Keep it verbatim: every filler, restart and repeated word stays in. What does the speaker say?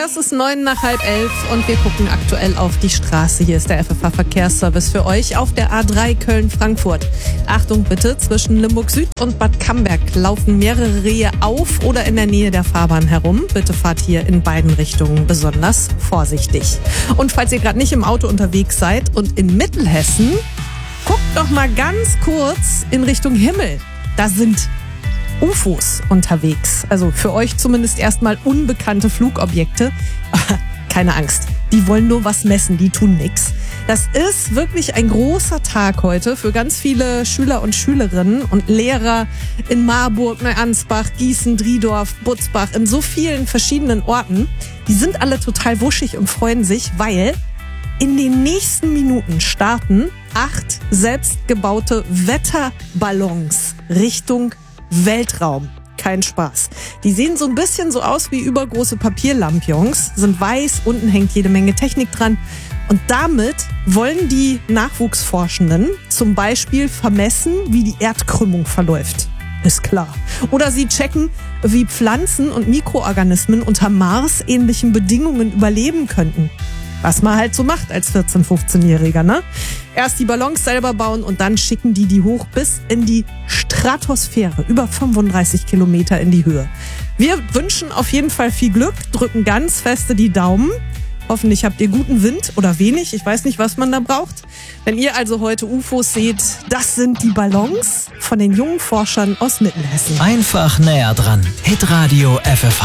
Es ist neun nach halb elf und wir gucken aktuell auf die Straße. Hier ist der F F H-Verkehrsservice für euch auf der A drei Köln-Frankfurt. Achtung bitte, zwischen Limburg Süd und Bad Camberg laufen mehrere Rehe auf oder in der Nähe der Fahrbahn herum. Bitte fahrt hier in beiden Richtungen besonders vorsichtig. Und falls ihr gerade nicht im Auto unterwegs seid und in Mittelhessen, guckt doch mal ganz kurz in Richtung Himmel. Da sind U F Os unterwegs. Also für euch zumindest erstmal unbekannte Flugobjekte. Keine Angst, die wollen nur was messen, die tun nichts. Das ist wirklich ein großer Tag heute für ganz viele Schüler und Schülerinnen und Lehrer in Marburg, Neuansbach, Gießen, Driedorf, Butzbach, in so vielen verschiedenen Orten. Die sind alle total wuschig und freuen sich, weil in den nächsten Minuten starten acht selbstgebaute Wetterballons Richtung Weltraum. Kein Spaß. Die sehen so ein bisschen so aus wie übergroße Papierlampions, sind weiß, unten hängt jede Menge Technik dran. Und damit wollen die Nachwuchsforschenden zum Beispiel vermessen, wie die Erdkrümmung verläuft. Ist klar. Oder sie checken, wie Pflanzen und Mikroorganismen unter Mars-ähnlichen Bedingungen überleben könnten. Was man halt so macht als vierzehn-, fünfzehnjähriger, ne? Erst die Ballons selber bauen und dann schicken die die hoch bis in die Stratosphäre, über fünfunddreißig Kilometer in die Höhe. Wir wünschen auf jeden Fall viel Glück, drücken ganz feste die Daumen. Hoffentlich habt ihr guten Wind oder wenig, ich weiß nicht, was man da braucht. Wenn ihr also heute U F Os seht, das sind die Ballons von den jungen Forschern aus Mittelhessen. Einfach näher dran. Hitradio F F H.